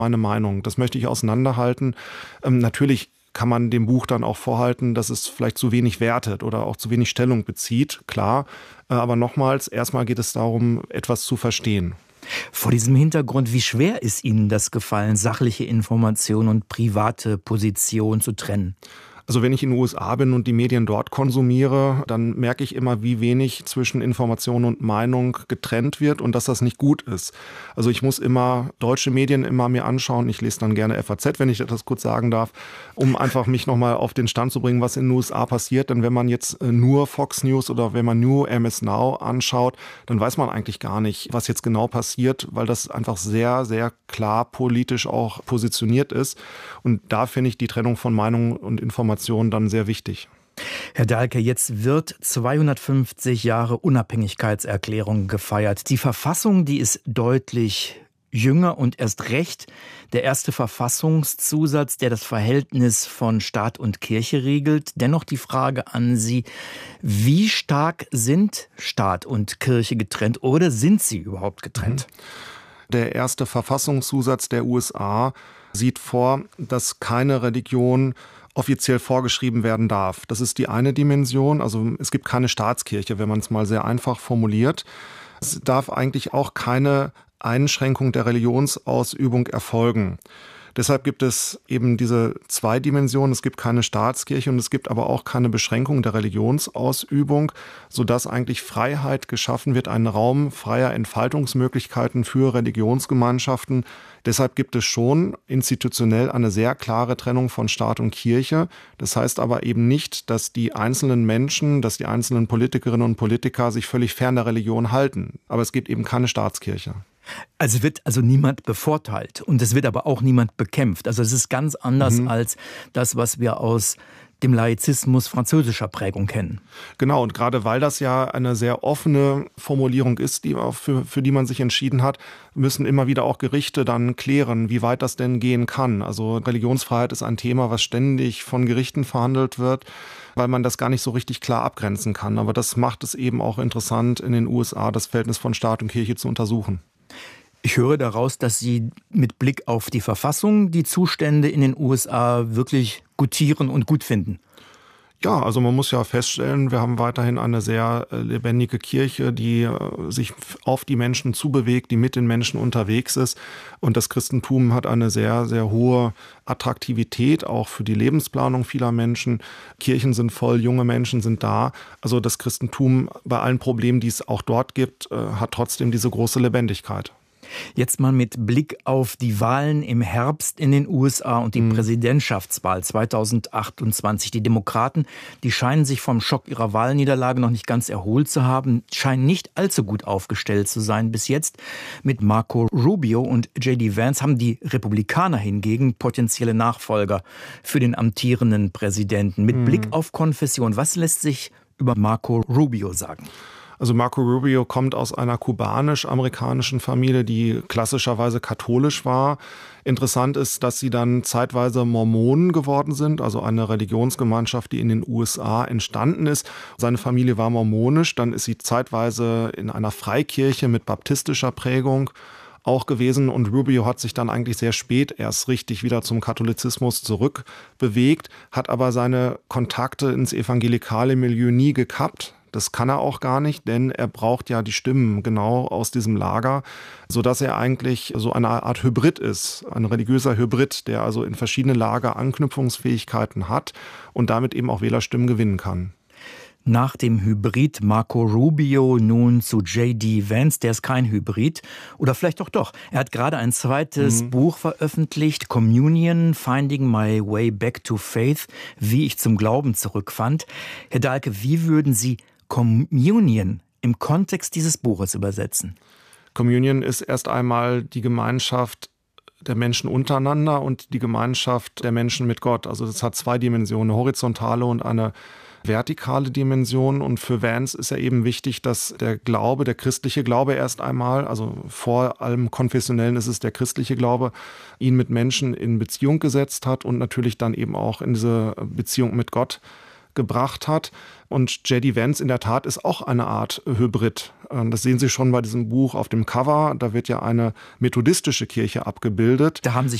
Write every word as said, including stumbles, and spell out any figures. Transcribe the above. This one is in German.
meine Meinung. Das möchte ich auseinanderhalten. Ähm, natürlich kann man dem Buch dann auch vorhalten, dass es vielleicht zu wenig wertet oder auch zu wenig Stellung bezieht, klar. Aber nochmals, erstmal geht es darum, etwas zu verstehen. Vor diesem Hintergrund, wie schwer ist Ihnen das gefallen, sachliche Information und private Position zu trennen? Also wenn ich in den U S A bin und die Medien dort konsumiere, dann merke ich immer, wie wenig zwischen Information und Meinung getrennt wird und dass das nicht gut ist. Also ich muss immer deutsche Medien immer mir anschauen. Ich lese dann gerne F A Z, wenn ich das kurz sagen darf, um einfach mich nochmal auf den Stand zu bringen, was in den U S A passiert. Denn wenn man jetzt nur Fox News oder wenn man nur M S Now anschaut, dann weiß man eigentlich gar nicht, was jetzt genau passiert, weil das einfach sehr, sehr klar politisch auch positioniert ist. Und da finde ich die Trennung von Meinung und Information dann sehr wichtig. Herr Dahlke, jetzt wird zweihundertfünfzig Jahre Unabhängigkeitserklärung gefeiert. Die Verfassung, die ist deutlich jünger und erst recht der erste Verfassungszusatz, der das Verhältnis von Staat und Kirche regelt. Dennoch die Frage an Sie, wie stark sind Staat und Kirche getrennt oder sind sie überhaupt getrennt? Der erste Verfassungszusatz der U S A sieht vor, dass keine Religion offiziell vorgeschrieben werden darf. Das ist die eine Dimension. Also es gibt keine Staatskirche, wenn man es mal sehr einfach formuliert. Es darf eigentlich auch keine Einschränkung der Religionsausübung erfolgen. Deshalb gibt es eben diese zwei Dimensionen. Es gibt keine Staatskirche und es gibt aber auch keine Beschränkung der Religionsausübung, sodass eigentlich Freiheit geschaffen wird, ein Raum freier Entfaltungsmöglichkeiten für Religionsgemeinschaften. Deshalb gibt es schon institutionell eine sehr klare Trennung von Staat und Kirche. Das heißt aber eben nicht, dass die einzelnen Menschen, dass die einzelnen Politikerinnen und Politiker sich völlig fern der Religion halten. Aber es gibt eben keine Staatskirche. Also wird also niemand bevorteilt und es wird aber auch niemand bekämpft. Also es ist ganz anders mhm. als das, was wir aus dem Laizismus französischer Prägung kennen. Genau, und gerade weil das ja eine sehr offene Formulierung ist, die auch für, für die man sich entschieden hat, müssen immer wieder auch Gerichte dann klären, wie weit das denn gehen kann. Also Religionsfreiheit ist ein Thema, was ständig von Gerichten verhandelt wird, weil man das gar nicht so richtig klar abgrenzen kann. Aber das macht es eben auch interessant, in den U S A das Verhältnis von Staat und Kirche zu untersuchen. Ich höre daraus, dass Sie mit Blick auf die Verfassung die Zustände in den U S A wirklich gutieren und gut finden. Ja, also man muss ja feststellen, wir haben weiterhin eine sehr lebendige Kirche, die sich auf die Menschen zubewegt, die mit den Menschen unterwegs ist. Und das Christentum hat eine sehr, sehr hohe Attraktivität, auch für die Lebensplanung vieler Menschen. Kirchen sind voll, junge Menschen sind da. Also das Christentum, bei allen Problemen, die es auch dort gibt, hat trotzdem diese große Lebendigkeit. Jetzt mal mit Blick auf die Wahlen im Herbst in den U S A und die mhm. Präsidentschaftswahl zweitausendachtundzwanzig. Die Demokraten, die scheinen sich vom Schock ihrer Wahlniederlage noch nicht ganz erholt zu haben, scheinen nicht allzu gut aufgestellt zu sein bis jetzt. Mit Marco Rubio und J D Vance haben die Republikaner hingegen potenzielle Nachfolger für den amtierenden Präsidenten. Mit mhm. Blick auf Konfession, was lässt sich über Marco Rubio sagen? Also Marco Rubio kommt aus einer kubanisch-amerikanischen Familie, die klassischerweise katholisch war. Interessant ist, dass sie dann zeitweise Mormonen geworden sind, also eine Religionsgemeinschaft, die in den U S A entstanden ist. Seine Familie war mormonisch, dann ist sie zeitweise in einer Freikirche mit baptistischer Prägung auch gewesen und Rubio hat sich dann eigentlich sehr spät erst richtig wieder zum Katholizismus zurückbewegt, hat aber seine Kontakte ins evangelikale Milieu nie gekappt. Das kann er auch gar nicht, denn er braucht ja die Stimmen genau aus diesem Lager, sodass er eigentlich so eine Art Hybrid ist, ein religiöser Hybrid, der also in verschiedene Lager Anknüpfungsfähigkeiten hat und damit eben auch Wählerstimmen gewinnen kann. Nach dem Hybrid Marco Rubio nun zu J D Vance, der ist kein Hybrid. Oder vielleicht auch doch. Er hat gerade ein zweites mhm. Buch veröffentlicht, Communion, Finding My Way Back to Faith, wie ich zum Glauben zurückfand. Herr Dahlke, wie würden Sie Communion im Kontext dieses Buches übersetzen? Communion ist erst einmal die Gemeinschaft der Menschen untereinander und die Gemeinschaft der Menschen mit Gott. Also das hat zwei Dimensionen, eine horizontale und eine vertikale Dimension. Und für Vance ist ja eben wichtig, dass der Glaube, der christliche Glaube erst einmal, also vor allem Konfessionellen ist es der christliche Glaube, ihn mit Menschen in Beziehung gesetzt hat und natürlich dann eben auch in diese Beziehung mit Gott gebracht hat. Und J D. Vance in der Tat ist auch eine Art Hybrid. Das sehen Sie schon bei diesem Buch auf dem Cover. Da wird ja eine methodistische Kirche abgebildet. Da haben sich